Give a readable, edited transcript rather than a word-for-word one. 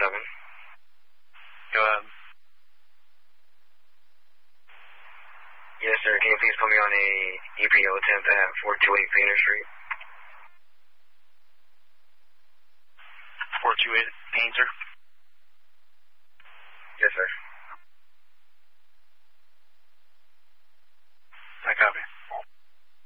Go ahead. Yes, sir. Can you please put me on a EPO temp at 428 Painter Street? 428 Painter?